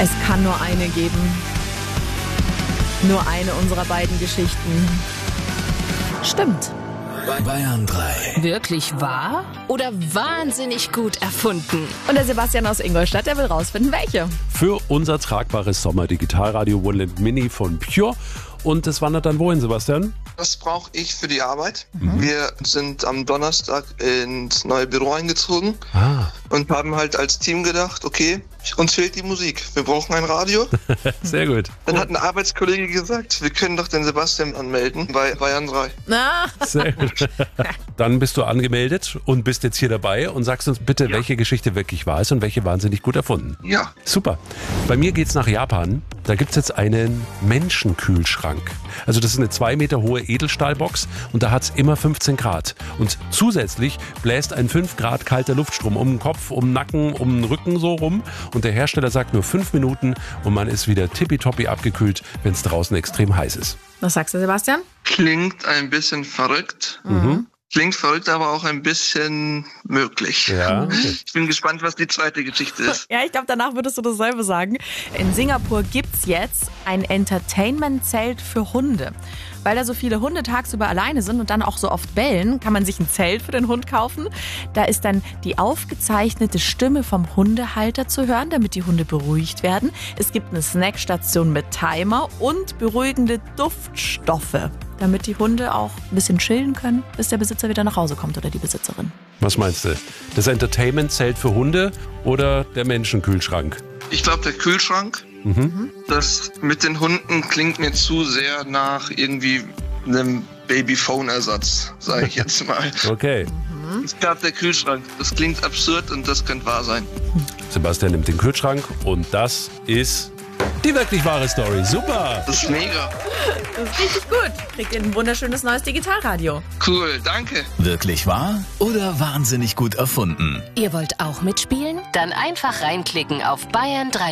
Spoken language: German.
Es kann nur eine geben. Nur eine unserer beiden Geschichten. Stimmt. Bayern 3. Wirklich wahr oder wahnsinnig gut erfunden? Und der Sebastian aus Ingolstadt, der will rausfinden, welche. Für unser tragbares Sommer-Digitalradio Wonderland Mini von Pure. Und das wandert dann wohin, Sebastian? Das brauche ich für die Arbeit. Wir sind am Donnerstag ins neue Büro eingezogen und haben halt als Team gedacht, okay, uns fehlt die Musik. Wir brauchen ein Radio. Sehr gut. Dann hat ein Arbeitskollege gesagt, wir können doch den Sebastian anmelden bei Bayern 3. Ah. Sehr gut. Dann bist du angemeldet und bist jetzt hier dabei und sagst uns bitte, welche Geschichte wirklich wahr ist und welche wahnsinnig gut erfunden. Ja. Super. Bei mir geht's nach Japan. Da gibt's jetzt einen Menschenkühlschrank. Also das ist eine 2 Meter hohe Edelstahlbox und da hat's immer 15 Grad. Und zusätzlich bläst ein 5 Grad kalter Luftstrom um den Kopf, um den Nacken, um den Rücken so rum. Und der Hersteller sagt nur 5 Minuten und man ist wieder tippitoppi abgekühlt, wenn es draußen extrem heiß ist. Was sagst du, Sebastian? Klingt ein bisschen verrückt. Klingt verrückt, aber auch ein bisschen möglich. Ja. Ich bin gespannt, was die zweite Geschichte ist. Ja, ich glaube, danach würdest du dasselbe sagen. In Singapur gibt's jetzt ein Entertainment-Zelt für Hunde. Weil da so viele Hunde tagsüber alleine sind und dann auch so oft bellen, kann man sich ein Zelt für den Hund kaufen. Da ist dann die aufgezeichnete Stimme vom Hundehalter zu hören, damit die Hunde beruhigt werden. Es gibt eine Snackstation mit Timer und beruhigende Duftstoffe, damit die Hunde auch ein bisschen chillen können, bis der Besitzer wieder nach Hause kommt oder die Besitzerin. Was meinst du? Das Entertainment-Zelt für Hunde oder der Menschenkühlschrank? Ich glaube, der Kühlschrank. Das mit den Hunden klingt mir zu sehr nach irgendwie einem Babyphone-Ersatz, sage ich jetzt mal. Okay. Ich glaube, der Kühlschrank. Das klingt absurd und das könnte wahr sein. Sebastian nimmt den Kühlschrank und das ist die wirklich wahre Story. Super! Das ist mega. Das ist richtig gut. Kriegt ihr ein wunderschönes neues Digitalradio. Cool, danke. Wirklich wahr oder wahnsinnig gut erfunden? Ihr wollt auch mitspielen? Dann einfach reinklicken auf bayern3